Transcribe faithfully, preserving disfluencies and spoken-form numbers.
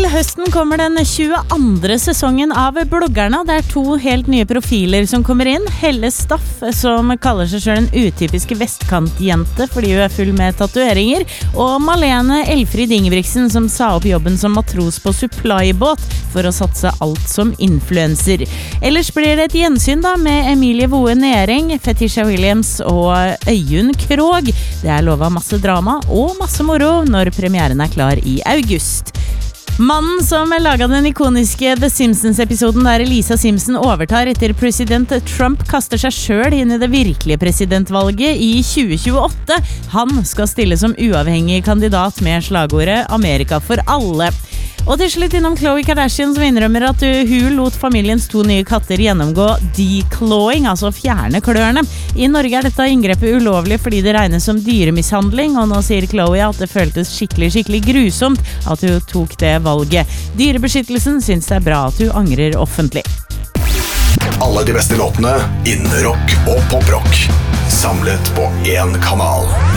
høsten kommer den tjueandre sesongen av Bloggerne. Det er to helt nye profiler som kommer inn. Helle Staff, som kaller seg selv en utypisk vestkantjente fordi hun er full med tatueringer, og Malene Elfrid Ingebrigtsen, som sa opp jobben som matros på supplybåt for å satse alt som influencer. Ellers blir det et gjensyn da med Emilie Voe Nering, Fetisha Williams og Øyunn Krog. Det er lovet masse drama og masse moro når premieren er klar i august. Mannen som laget den ikoniske The Simpsons-episoden der Lisa Simpson overtar etter president Trump kaster seg selv inn i det virkelige presidentvalget i tjue tjueåtte. Han skal stille som uavhengig kandidat med slagordet «Amerika for alle». Og til slutt innom Khloe Kardashian, som innrømmer at hun lot familiens to nye katter gjennomgå declawing, altså fjerne klørne. I Norge er dette inngrepet ulovlig fordi det regnes som dyremishandling, og nå sier Khloe at det føltes skikkelig, skikkelig grusomt at hun tok det valget. Dyrebeskyttelsen synes det er bra at hun angrer offentlig. Alle de beste låtene innen rock og poprock, samlet på en kanal.